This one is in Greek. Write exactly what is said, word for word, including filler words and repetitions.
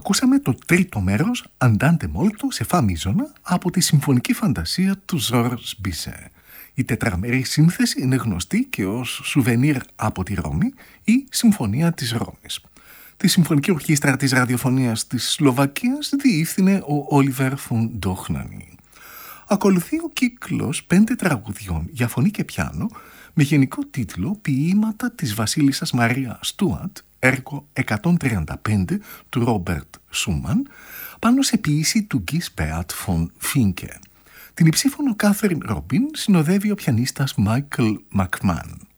Ακούσαμε το τρίτο μέρος «Andante molto» σε φα μείζωνα από τη συμφωνική φαντασία του Georges Bizet. Η τετραμερή σύνθεση είναι γνωστή και ως «Σουβενίρ από τη Ρώμη» ή «Συμφωνία της Ρώμης». Τη Συμφωνική Ορχήστρα της Ραδιοφωνίας της Σλοβακίας διεύθυνε ο Όλιβερ φον Ντόχνανι. Ακολουθεί ο κύκλος πέντε τραγουδιών για φωνή και πιάνο με γενικό τίτλο «Ποίηματα της Βασίλισσας Μαρία Στούαρτ», έργο εκατόν τριάντα πέντε του Ρόμπερτ Σούμαν, πάνω σε ποίηση του Γκις Μπέατ φον Φίνκε. Την υψήφωνο Κάθεριν Ρόμπιν συνοδεύει ο πιανίστας Μάικλ Μακμάν.